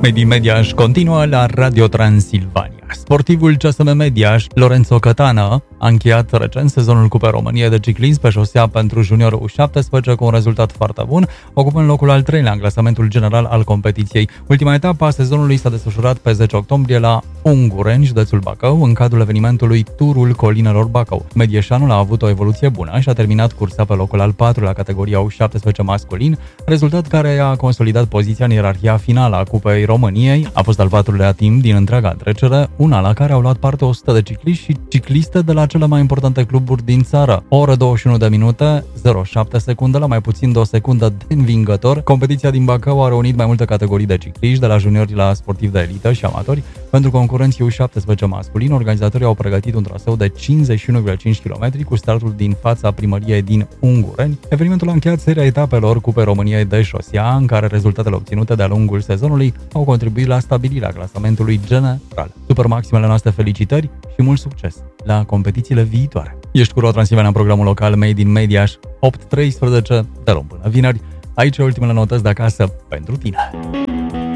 Made in Mediaș continuă la Radio Transilvania. Sportivul CSM Mediaș, Lorenzo Cătană, a încheiat recent sezonul Cupei României de ciclism pe șosea pentru junior U17 cu un rezultat foarte bun, ocupând locul al 3-lea în clasamentul general al competiției. Ultima etapă a sezonului s-a desfășurat pe 10 octombrie la Ungureni, județul Bacău, în cadrul evenimentului Turul Colinelor Bacău. Medieșanul a avut o evoluție bună și a terminat cursa pe locul al 4-lea la categoria U17 masculin, rezultat care a consolidat poziția în ierarhia finală a Cupei României. A fost al 4-lea timp din întreaga întrecere, una la care au luat parte 100 de cicliști și cicliste de la cele mai importante cluburi din țară. O oră 21 de minute, 07 secunde la mai puțin de o secundă de învingător. Competiția din Bacău a reunit mai multe categorii de cicliști, de la juniori la sportivi de elită și amatori. Pentru concurenții U17 masculin, organizatorii au pregătit un traseu de 51,5 km cu startul din fața primăriei din Ungureni. Evenimentul a încheiat seria etapelor Cupei României de șosea, în care rezultatele obținute de-a lungul sezonului au contribuit la stabilirea clasamentului general. Super maximele noastre felicitări și mult succes la competițiile viitoare. Ești cu Ro Transilvania în programul local Made in Mediaș, 8-13 de luni până vineri. Aici ultimele notăți de acasă pentru tine.